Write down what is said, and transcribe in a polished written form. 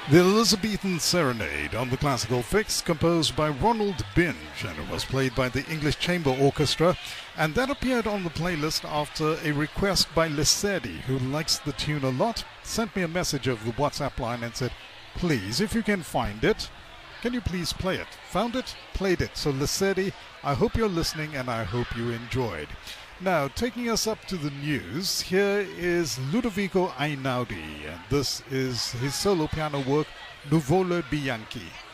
The Elizabethan Serenade on the Classical Fix, composed by Ronald Binge, and it was played by the English Chamber Orchestra, and that appeared on the playlist after a request by Lesedi, who likes the tune a lot, sent me a message over the WhatsApp line and said, please, if you can find it, can you please play it? Found it, played it. So Lesedi, I hope you're listening and I hope you enjoyed. Now, taking us up to the news, here is Ludovico Einaudi, and this is his solo piano work, Nuvole Bianchi.